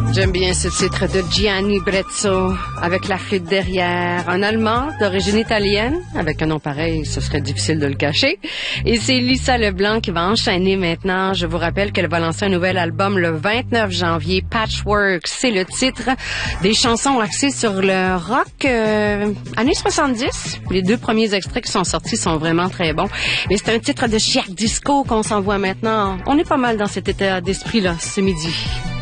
J'aime bien ce titre de Gianni Brezzo, avec la flûte derrière. Un Allemand d'origine italienne, avec un nom pareil, ce serait difficile de le cacher. Et c'est Lisa Leblanc qui va enchaîner maintenant. Je vous rappelle qu'elle va lancer un nouvel album le 29 janvier, Patchwork. C'est le titre, des chansons axées sur le rock années 70. Les 2 premiers extraits qui sont sortis sont vraiment très bons. Et c'est un titre de chic disco qu'on s'envoie maintenant. On est pas mal dans cet état d'esprit-là ce midi.